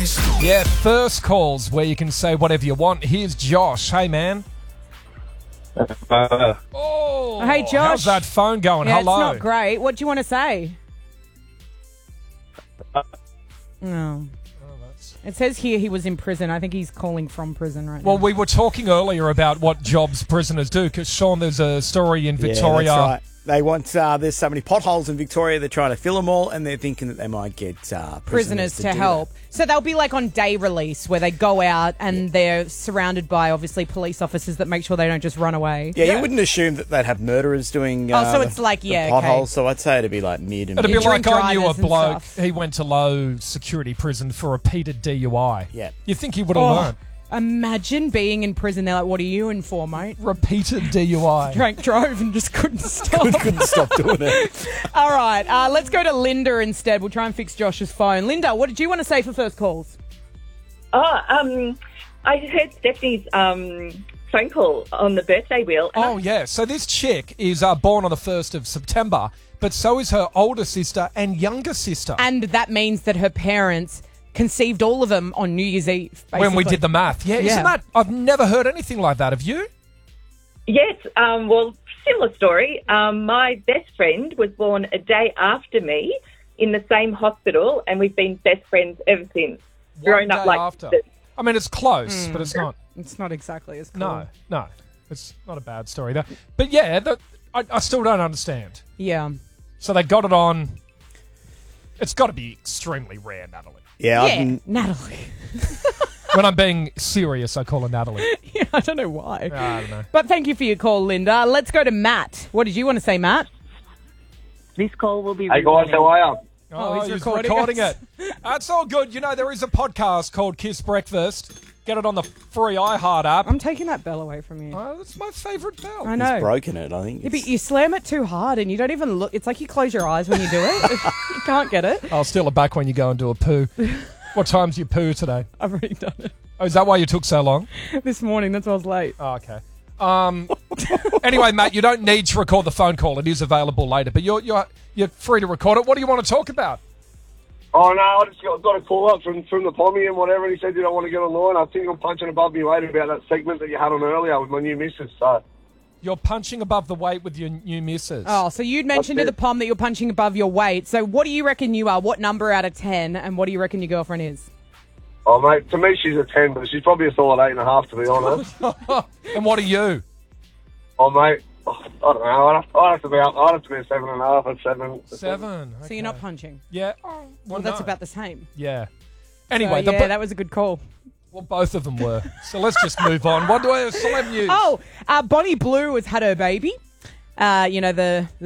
Yeah, first calls where you can say whatever you want. Here's Josh. Hey, man. Oh, hey, Josh. How's that phone going? Yeah, Hello. it's not great. What do you want to say? No. It says here he was in prison. I think he's calling from prison right Well, now. we were talking earlier about what jobs prisoners do because, Sean, there's a story in Victoria. Yeah, that's right. They want, there's so many potholes in Victoria, they're trying to fill them all, and they're thinking that they might get prisoners to do help. that. So they'll be like on day release where they go out and they're surrounded by obviously police officers that make sure they don't just run away. Yeah, you wouldn't assume that they'd have murderers doing so it's like, the potholes, so I'd say it'd be like mid and It'd be like I knew a drivers and bloke, stuff. he went to low security prison for repeated DUI. Yeah. You think he would have learned? Imagine being in prison. They're like, what are you in for, mate? Repeated DUI. Drove and just couldn't stop. couldn't stop doing it. All right, let's go to Linda instead. We'll try and fix Josh's phone. Linda, what did you want to say for first calls? I heard Stephanie's phone call on the birthday wheel. Oh, yeah. So this chick is born on the 1st of September, but so is her older sister and younger sister. And that means that her parents conceived all of them on New Year's Eve, basically. When we did the math. Yeah, isn't that... I've never heard anything like that. Have you? Yes, well, similar story. My best friend was born a day after me in the same hospital, and we've been best friends ever since. Grown up like after. I mean, it's close, but it's not... It's not exactly as cool. No. It's not a bad story, though. But yeah, I still don't understand. Yeah. So they got it on... It's got to be extremely rare, Natalie. Yeah, Natalie. When I'm being serious, I call her Natalie. Yeah, I don't know why. I don't know. But thank you for your call, Linda. Let's go to Matt. What did you want to say, Matt? This call will be... Hey guys, how are you? Oh, he's he's recording it. That's all good. You know, there is a podcast called Kiss Breakfast. Get it on the free iHeart app. I'm taking that bell away from you. That's my favourite bell. I know. He's broken it, I think. Yeah, but you slam it too hard and you don't even look. It's like you close your eyes when you do it. You can't get it. I'll steal it back when you go and do a poo. What time's your poo today? I've already done it. Oh, is that why you took so long? This morning, that's why I was late. Oh, okay. Anyway, Matt, you don't need to record the phone call. It is available later, but you're free to record it. What do you want to talk about? Oh, no, I just got a call up from the Pommy and whatever, and he said you don't want to get online. I think I'm punching above my weight about that segment that you had on earlier with my new missus, so... You're punching above the weight with your new missus. Oh, so you'd mentioned to the Pom that you're punching above your weight. So what do you reckon you are? What number out of 10? And what do you reckon your girlfriend is? Oh, mate, to me she's a 10, but she's probably a solid 8.5, to be honest. And what are you? Oh, mate, I don't know. I'd have to be a 7.5 or 7. 7. So you're not punching? Yeah. Well, that's about the same. Yeah. Anyway, so, that was a good call. Well, both of them were. So let's just move on. What do I have? Celeb news. Oh, Bonnie Blue has had her baby. You know, the